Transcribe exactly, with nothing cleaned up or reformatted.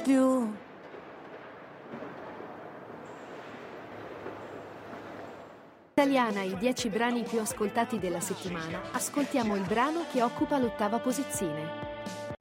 più. Italiana, i dieci brani più ascoltati della settimana. Ascoltiamo il brano che occupa l'ottava posizione.